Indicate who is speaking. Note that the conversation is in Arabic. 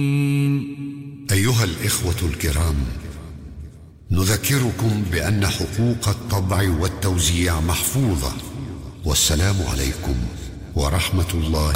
Speaker 1: أيها الإخوة الكرام، نذكركم بأن حقوق الطبع والتوزيع محفوظة. والسلام عليكم ورحمة الله